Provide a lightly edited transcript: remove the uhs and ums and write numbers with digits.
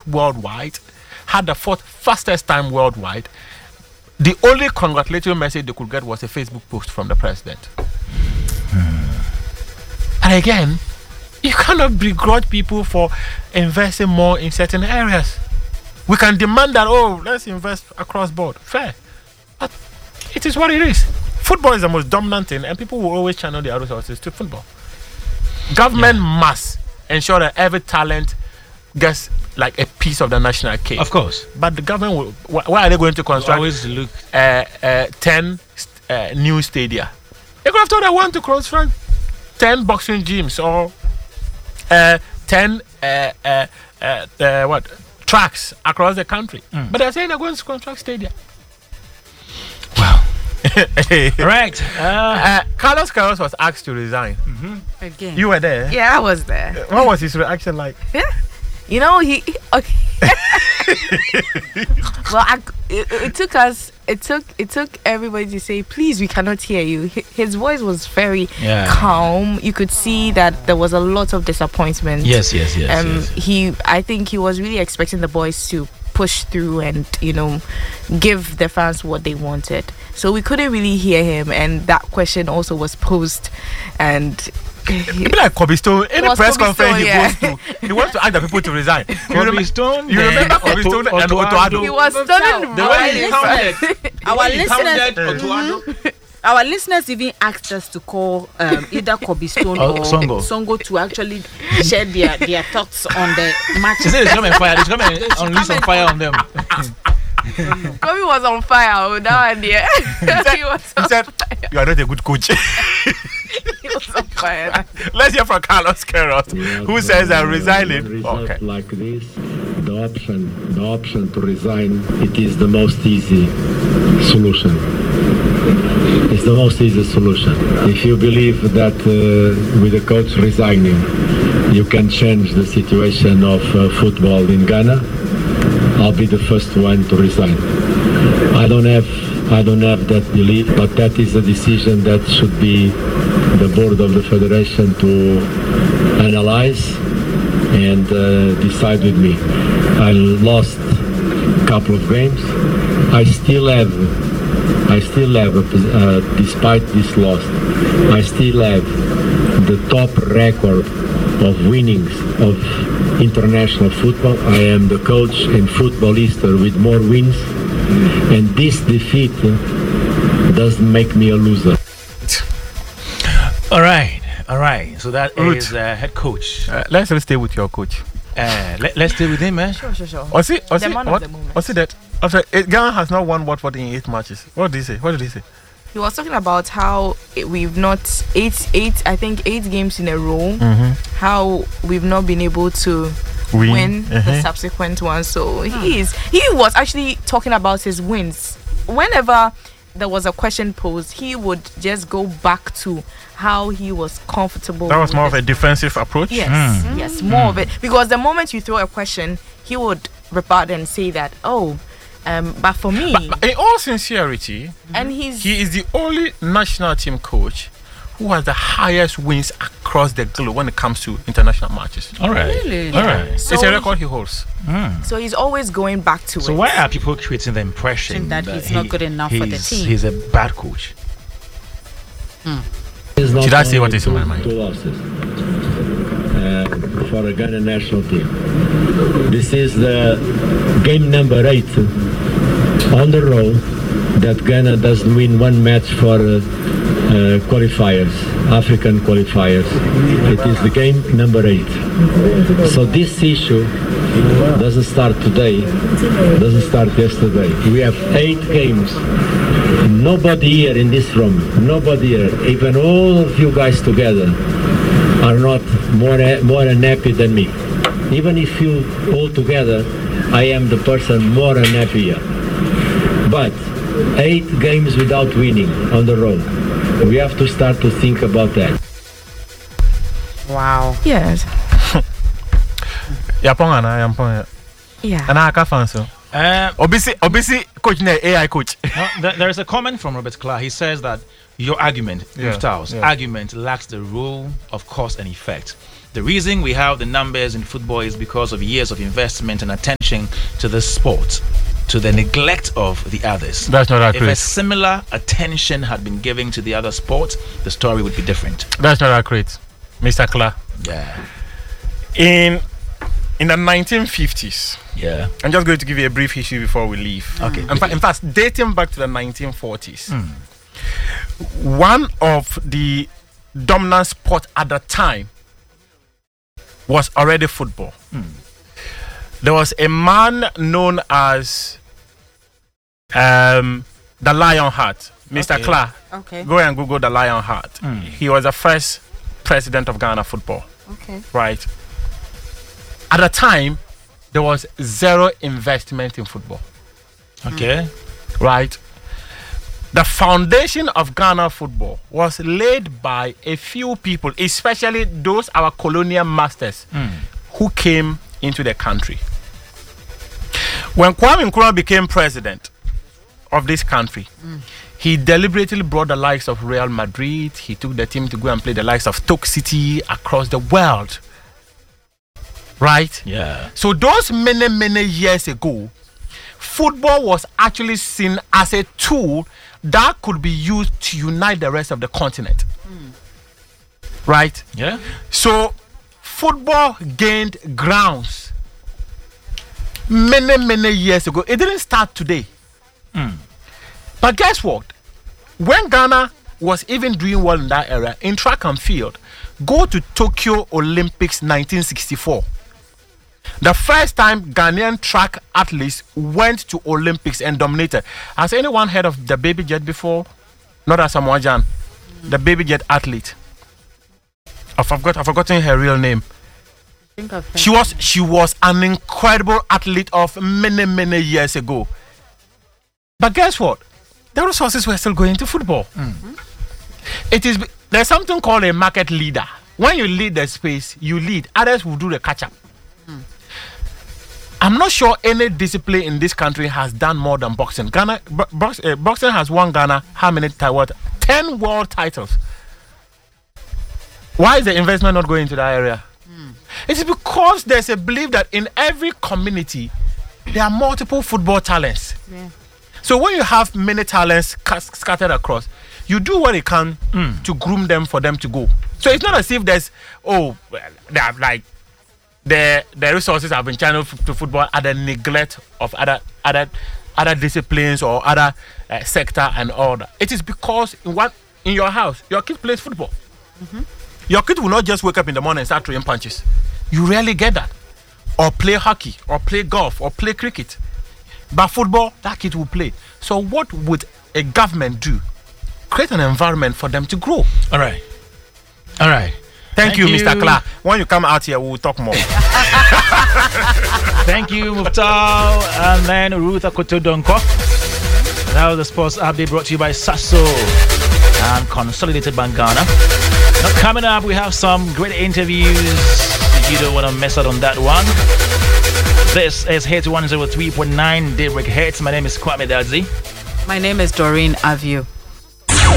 worldwide, had the fourth fastest time worldwide. The only congratulatory message they could get was a Facebook post from the president. And again, you cannot begrudge people for investing more in certain areas. We can demand that, let's invest across board. Fair. But it is what it is. Football is the most dominant thing, and people will always channel their resources to football. Government must ensure that every talent gets like a piece of the national cake. Of course. But the government will, why are they going to construct always look 10 new stadia? They could have told I want to construct 10 boxing gyms or 10 tracks across the country. But they're saying they're going to construct stadia. Wow. Right. Carlos Queiroz was asked to resign. Again. You were there? Yeah, I was there. What was his reaction like? You know, okay. Well, it took everybody to say, please, we cannot hear you. His voice was very calm. You could see that there was a lot of disappointment. Yes. I think he was really expecting the boys to push through and, give the fans what they wanted. So we couldn't really hear him, and that question also was posed, and it'd be like Kobe Stone. In a press conference he goes to, he wants to ask the people to resign. Kobe Stone. You remember Kobe Stone and Otto Addo? He was stunning. The way he counted Our listeners even asked us to call either Kobe Stone or Songo to actually share their thoughts on the match. She said it's coming fire. It's coming unleash some fire on them. Kobe was on fire with that idea. He said, you are not a good coach. He was on fire. Let's hear from Carlos Queiroz, who says I'm resigning. Okay. Like this, the option to resign, it is the most easy solution. It's the most easy solution. If you believe that with the coach resigning, you can change the situation of football in Ghana, I'll be the first one to resign. I don't have that belief, but that is a decision that should be the board of the federation to analyze and decide with me. I lost a couple of games. I still have, despite this loss, I still have the top record of winnings of international football. I am the coach in football history with more wins, and this defeat doesn't make me a loser. All right. So that is head coach. Let's stay with your coach. Let's stay with him, man. Sure. The man of the moment. Was it that? After Ghana has not won Watford in 8 matches. What did he say? He was talking about how we've not eight games in a row. How we've not been able to win the subsequent ones. So he was actually talking about his wins. Whenever there was a question posed, he would just go back to how he was comfortable. That was more of a defensive approach. Yes, more of it, because the moment you throw a question, he would rebut and say that, but for me, but in all sincerity, and he is the only national team coach who has the highest wins across the globe when it comes to international matches. All right. Really? All right. So it's a record he holds. So he's always going back to it. So why are people creating the impression that he's not good enough for the team? He's a bad coach. Should I say what is in my mind? 2 losses for the Ghana national team. This is the game number 8 on the road that Ghana doesn't win one match for qualifiers, African qualifiers. It is the game number 8. So this issue doesn't start today, doesn't start yesterday. We have 8 games. Nobody here in this room, nobody here, even all of you guys together, are not more unhappy than me. Even if you all together, I am the person more unhappy here. But 8 games without winning on the road. We have to start to think about that. Wow. Yes. Yapong. Yeah. And I can't fancy. Obviously, coach AI coach. No, there is a comment from Robert Clark. He says that your argument, argument lacks the rule of cause and effect. The reason we have the numbers in football is because of years of investment and attention to the sport, to the neglect of the others. That's not accurate. If a similar attention had been given to the other sports, the story would be different. That's not accurate, Mr. Kla. Yeah. In the 1950s, yeah, I'm just going to give you a brief history before we leave. Okay. In fact, dating back to the 1940s, one of the dominant sport at the time was already football. There was a man known as the Lionheart, Mr. Kla. Okay. Go and Google the Lionheart. He was the first president of Ghana football. Okay. Right. At the time, there was zero investment in football. Okay. Right. The foundation of Ghana football was laid by a few people, especially those our colonial masters who came into the country. When Kwame Nkrumah became president of this country, he deliberately brought the likes of Real Madrid. He took the team to go and play the likes of Stoke City across the world. Right? Yeah. So those many years ago, football was actually seen as a tool that could be used to unite the rest of the continent. Right? Yeah. So football gained grounds many years ago. It didn't start today. But guess what? When Ghana was even doing well in that era, in track and field, go to Tokyo Olympics 1964. The first time Ghanaian track athletes went to Olympics and dominated. Has anyone heard of the Baby Jet before? Not as Samoa Jan. The Baby Jet athlete. I've forgotten her real name. She was an incredible athlete of many years ago. But guess what? The resources were still going to football. There's something called a market leader. When you lead the space, you lead. Others will do the catch up. I'm not sure any discipline in this country has done more than boxing. Boxing has won Ghana how many 10 world titles. Why is the investment not going into that area? It's because there's a belief that in every community there are multiple football talents. Yeah. So when you have many talents scattered across, you do what you can to groom them for them to go. So it's not as if there's they have like the resources have been channeled to football at the neglect of other disciplines or other sector and all that. It is because in your house your kid plays football. Your kid will not just wake up in the morning and start throwing punches. You rarely get that. Or play hockey, or play golf, or play cricket. But football, that kid will play. So what would a government do? Create an environment for them to grow. All right. Thank you, Mr. Kla. When you come out here, we will talk more. Thank you, Muftar, and then Ruth Akotodonko. That was the sports update brought to you by Sasso and Consolidated Bank Ghana. Now, coming up, we have some great interviews. You don't want to miss out on that one. This is Hit 103.9 Daybreak Hits. My name is Kwame Dadzi. My name is Doreen Avio.